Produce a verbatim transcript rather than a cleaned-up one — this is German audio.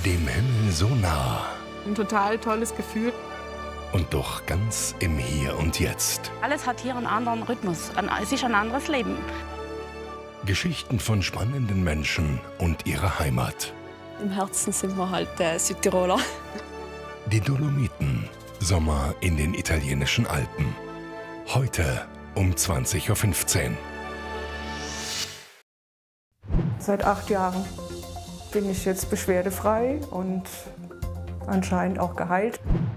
Dem Himmel so nah Ein total tolles Gefühl. und doch ganz im Hier und Jetzt. Alles hat hier einen anderen Rhythmus. Ein- Es ist ein anderes Leben. Geschichten von spannenden Menschen und ihrer Heimat. Im Herzen sind wir halt äh, Südtiroler. Die Dolomiten. Sommer in den italienischen Alpen. Heute um zwanzig Uhr fünfzehn. Seit acht Jahren bin ich jetzt beschwerdefrei und anscheinend auch geheilt.